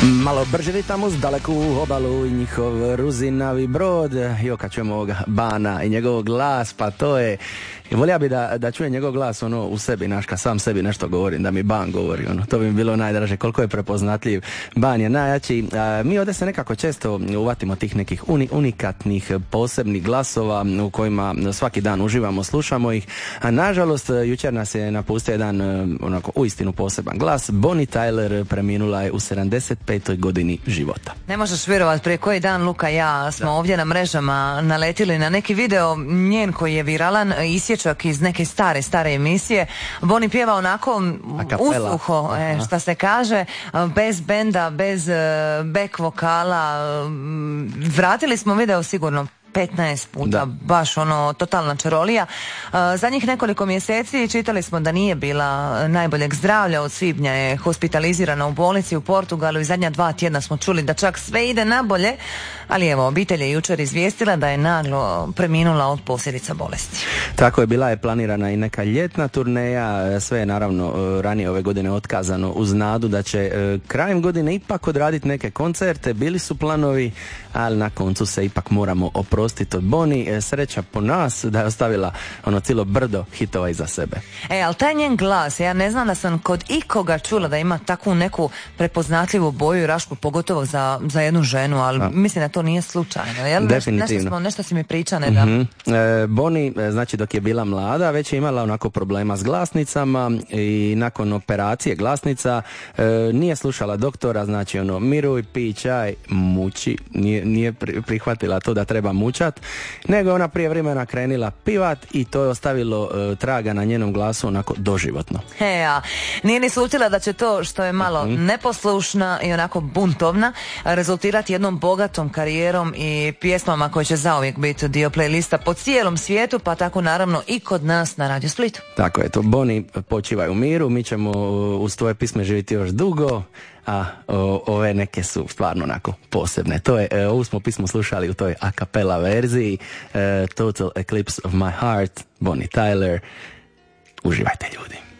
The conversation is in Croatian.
Malo brži ritam uz daleku obalu i njihov ruzinavi brod. Jo, kad čujemo ovoga Bana i njegov glas, pa to je... Volio bi da čuje njegov glas ono u sebi, naš, kad sam sebi nešto govorim, da mi Ban govori, ono, to bi mi bilo najdraže, koliko je prepoznatljiv. Ban je najjači. Mi ovdje se nekako često uvatimo tih nekih unikatnih, posebnih glasova u kojima svaki dan uživamo, slušamo ih, a nažalost jučer nas je napustio jedan onako uistinu poseban glas. Bonnie Tyler preminula je u 75. godini života. Ne možeš vjerovati, prije koji dan Luka i ja smo ovdje na mrežama naletili na neki video njen koji je viralan, isječak iz neke stare emisije. Bonnie pjeva onako usuho, šta se kaže, bez benda, bez back vokala. Vratili smo video sigurno 15 puta, baš ono totalna čarolija. Zadnjih nekoliko mjeseci čitali smo da nije bila najboljeg zdravlja, od svibnja je hospitalizirana u bolnici u Portugalu i zadnja 2 tjedna smo čuli da čak sve ide nabolje, ali evo, obitelj je jučer izvijestila da je naglo preminula od posljedica bolesti. Tako je, bila je planirana i neka ljetna turneja, sve je naravno ranije ove godine otkazano uz nadu da će krajem godine ipak odraditi neke koncerte, bili su planovi, ali na koncu se ipak moramo oprostiti od Bonnie. Sreća po nas da je ostavila ono cijelo brdo hitova iza sebe. Ali taj njen glas, ja ne znam da sam kod ikoga čula da ima takvu neku prepoznatljivu boju i rašku, pogotovo za jednu ženu, ali mislim da to nije slučajno, jel? Definitivno. Nešto si mi priča nedavno. Bonnie, znači dok je bila mlada, već je imala onako problema s glasnicama i nakon operacije glasnica nije slušala doktora, znači ono, miruj, pi čaj, muči, nije prihvatila to da treba mučat, nego je ona prije vremena krenila pivat i to je ostavilo traga na njenom glasu onako doživotno. Nije ni slutila da će to što je malo neposlušna i onako buntovna rezultirati jednom bogatom karijerom i pjesmama koje će zauvijek biti dio playlista po cijelom svijetu, pa tako naravno i kod nas na Radio Splitu. Tako je to. Bonnie, počivaj u miru, mi ćemo uz tvoje pisme živjeti još dugo, a ove neke su stvarno onako posebne. To je, ovu smo pismo slušali u toj a cappella verziji, Total Eclipse of My Heart, Bonnie Tyler. Uživajte, ljudi.